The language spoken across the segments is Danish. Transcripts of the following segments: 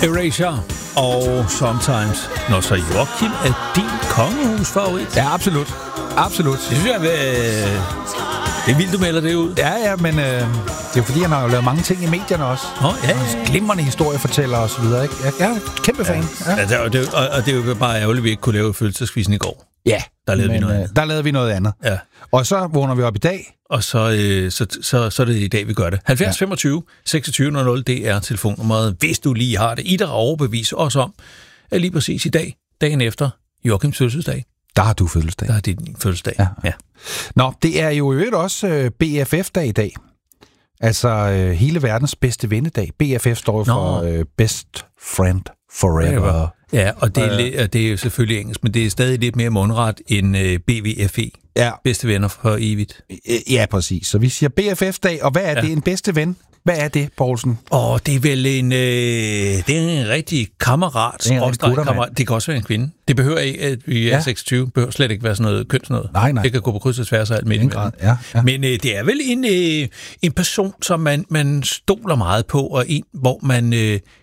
Erasure og Sometimes. Nå, så Joachim er din kongehusfavorit? Ja, absolut. Absolut. Det synes jeg, det er vildt, du melder det ud. Ja, men det er fordi, han har jo lavet mange ting i medierne også. Ja. Glimrende historiefortæller og så videre, ikke? Jeg er kæmpe fan. Ja, og det er jo bare ærgerligt, at vi ikke kunne lave følelseskvisten i går. Ja, der lavede vi noget andet. Der lavede vi noget andet. Ja. Og så vågner vi op i dag. Og så er det i dag, vi gør det. 70 25 26 00, det er telefonnummeret, hvis du lige har det. I der overbeviser os om, at lige præcis i dag, dagen efter Joachims fødselsdag. Der har du fødselsdag. Der er din fødselsdag, ja. Nå, det er jo øvrigt også BFF-dag i dag. Altså hele verdens bedste vennedag. BFF står for Best Friend Forever. Ja, og det er jo selvfølgelig engelsk, men det er stadig lidt mere mundret end BVFE. Ja. Bedste venner for evigt. Ja, præcis. Så vi siger BFF-dag, og hvad er det, en bedste ven? Hvad er det, Poulsen? Det er vel en rigtig kammerat. Det kan også være en kvinde. Det behøver ikke, at vi er 26. Det behøver slet ikke være sådan noget kønsnød. Nej. Det kan gå på kryds og tværs og alt med. Ja. Men det er vel en person, som man stoler meget på, og en, hvor man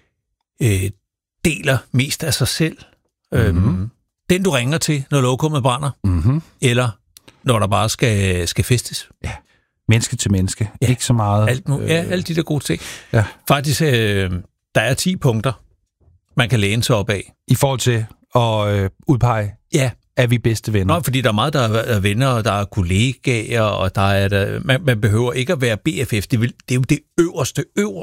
deler mest af sig selv. Mm-hmm. Den, du ringer til, når lokummet brænder. Mm-hmm. Eller når der bare skal festes. Ja. Menneske til menneske. Ja. Ikke så meget. Alle de der gode ting. Ja. Faktisk, der er 10 punkter, man kan læne sig op af. I forhold til at udpege, er vi bedste venner? Fordi der er meget, der er venner, og der er kollegaer, og der er man behøver ikke at være BFF. Det er jo det øverste.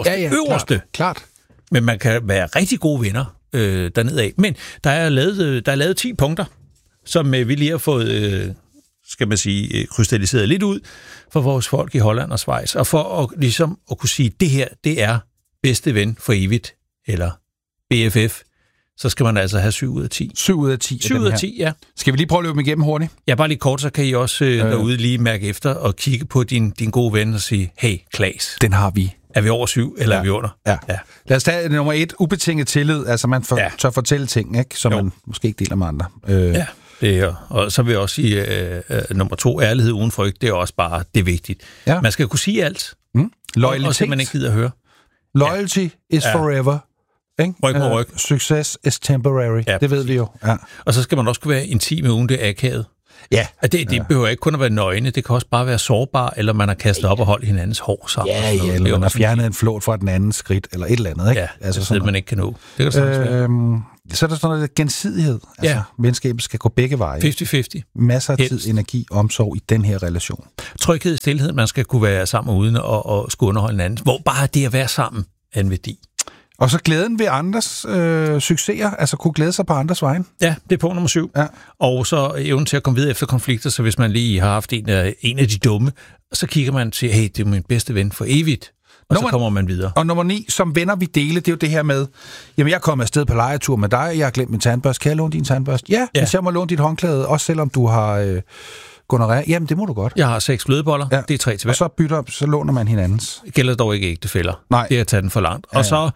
Klart. Men man kan være rigtig gode venner dernede af. Men der er lavet 10 punkter, som vi lige har fået... skal man sige, krystalliseret lidt ud for vores folk i Holland og Schweiz. Og for at kunne sige, det her, det er bedste ven for evigt, eller BFF, så skal man altså have 7 ud af 10. 7 ud af 10? 7 ud af 10, ja. Skal vi lige prøve at løbe dem igennem hurtigt? Ja, bare lige kort, så kan I også derude lige mærke efter og kigge på din gode ven og sige, hey, Klaas. Den har vi. Er vi over 7, eller er vi under? Ja. Lad os tage nummer 1, ubetinget tillid. Altså, man tør fortælle ting, ikke, som man måske ikke deler med andre. Ja. Det er, og så vil jeg også sige, nummer 2, ærlighed uden frygt, det er også bare, det er vigtigt. Ja. Man skal kunne sige alt. Loyalitet. Og man ikke gider at høre. Loyalty is forever. Ikke? Ryg på ryg. Success is temporary. Ja, det ved vi jo. Ja. Og så skal man også kunne være intim uden det akavet. Ja. Det behøver ikke kun at være nøgne, det kan også bare være sårbar, eller man har kastet op og holdt hinandens hår sammen. Ja, eller man har fjernet en flåt fra den anden skridt, eller et eller andet. Ikke? Ja, altså sådan man ikke kan nå. Det kan så er der sådan noget gensidighed. Altså, venskabet skal gå begge veje. 50-50. Masser af tid, energi, omsorg i den her relation. Tryghed, stilhed, man skal kunne være sammen uden at skulle underholde hinanden. Hvor bare det at være sammen er en værdi. Og så glæden ved andres succeser, altså kunne glæde sig på andres vejen. Ja, det er punkt nummer 7. Ja. Og så evnen til at komme videre efter konflikter, så hvis man lige har haft en af de dumme, så kigger man til, hey, det er min bedste ven for evigt. Og så kommer man videre. Og nummer 9, som venner vi dele, det er jo det her med, jamen jeg kommer afsted på lejetur med dig, jeg har glemt min tandbørste, kan jeg låne din tandbørste? Ja, hvis jeg må låne dit håndklæde, også selvom du har gonorrhea, jamen det må du godt. Jeg har 6 flødeboller, det er 3 til hver. Og så låner man hinandens. Det gælder dog ikke ægtefæller. Nej. Det er at tage den for langt. Ja. Og så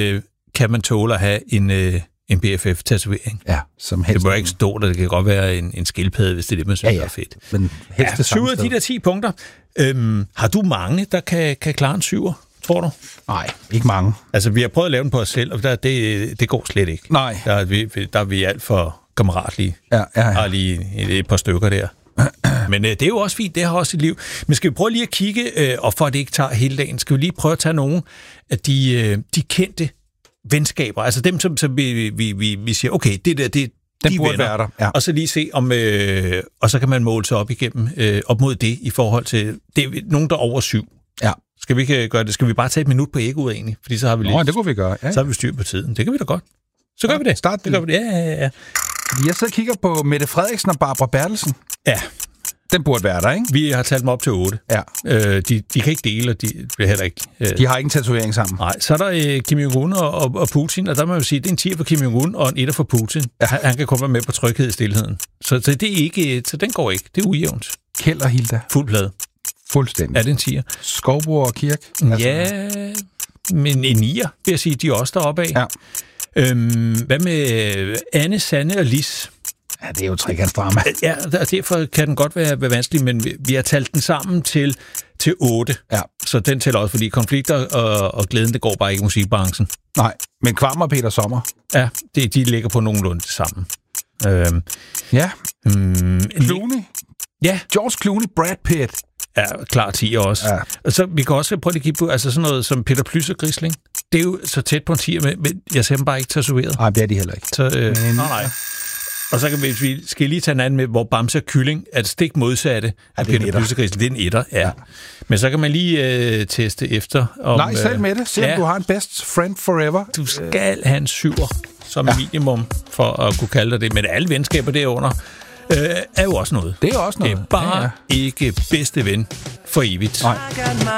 kan man tåle at have en BFF-tatovering. Ja, som helst. Det bør ikke stå der, det kan godt være en skildpadde, hvis det er det, man synes er fedt. Men helst det 7 af de der 10 punkter. Har du mange, der kan klare en 7'er? Tror du? Nej, ikke mange. Altså, vi har prøvet at lave den på os selv, og det går slet ikke. Nej. Der er vi alt for kammeratlige. Ja. Har lige et par stykker der. Men det er jo også fint, det har også et liv. Men skal vi prøve lige at kigge, og for at det ikke tager hele dagen, skal vi lige prøve at tage nogle af de kendte venskaber, altså dem, som vi siger, okay, det der, det den burde være der. Ja. Og så lige se om, og så kan man måle sig op igennem, op mod det i forhold til, det er nogen, der er over 7. Ja. Skal vi ikke gøre det? Skal vi bare tage et minut på egoet egentlig? Fordi så har vi lige... det kunne vi gøre. Ja. Så har vi styr på tiden. Det kan vi da godt. Så gør vi det. Start det. Gør vi det. Ja. Jeg sidder og kigger på Mette Frederiksen og Barbara Bertelsen. Ja. Den burde være der, ikke? Vi har talt dem op til 8. Ja. De kan ikke dele, og de vil heller ikke... De har ikke en tatovering sammen. Nej, så er der Kim Jong-un og Putin, og der må man jo sige, det er en 10 for Kim Jong-un og en 1 for Putin. Ja. Han kan komme med på tryghed i stilheden. Så det er ikke... Så den går ikke. Det er ujævnt. Kjeld og Hilda. Fuld plade. Fuldstændig. Er det en 10'er? Skovbo og Kirk? Ja, men en 9'er, vil jeg sige. De er også deroppe af. Ja. Hvad med Anne, Sanne og Lis? Ja, det er jo trekantsdrama. Ja, og derfor kan den godt være vanskelig, men vi har talt den sammen til 8. Ja. Så den tæller også, fordi konflikter og glæden, det går bare ikke i musikbranchen. Nej. Men Kvam og Peter Sommer? Ja, de ligger på nogenlunde sammen. Clooney? Ja. George Clooney, Brad Pitt. Ja, klar 10 også. Ja. Og så vi kan også prøve at kigge på sådan noget som Peter Plys og Grisling. Det er jo så tæt på en 10'er, men jeg ser dem bare ikke tatoveret. Nej, det er de heller ikke. Så, nej. Og så kan vi skal lige tage en anden med, hvor Bamse og Kylling er det stik modsatte af Peter Plys og Grisling. Det er en etter, ja. Men så kan man lige teste efter. Nej, selv med det. Se om du har en best friend forever. Du skal have en 7'er som minimum for at kunne kalde det. Men alle venskaber derunder er jo også noget. Det er også noget. Det er bare ikke bedste ven for evigt. Nej.